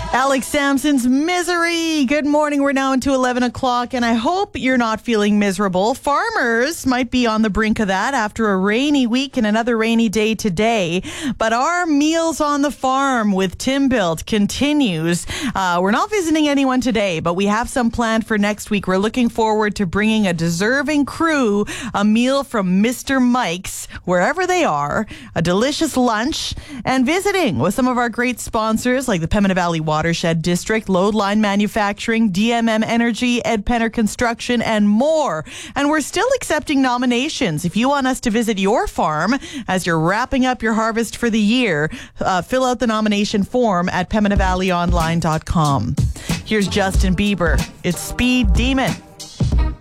Alex Sampson's Misery. Good morning. We're now into 11 o'clock, and I hope you're not feeling miserable. Farmers might be on the brink of that after a rainy week and another rainy day today. But our Meals on the Farm with Tim Built continues. We're not visiting anyone today, but we have some planned for next week. We're looking forward to bringing a deserving crew a meal from Mr. Mike's, wherever they are, a delicious lunch, and visiting with some of our great sponsors like the Pembina Valley Watershed District, Loadline Manufacturing, DMM Energy, Ed Penner Construction, and more. And we're still accepting nominations. If you want us to visit your farm as you're wrapping up your harvest for the year, fill out the nomination form at PembinaValleyOnline.com. Here's Justin Bieber. It's Speed Demon.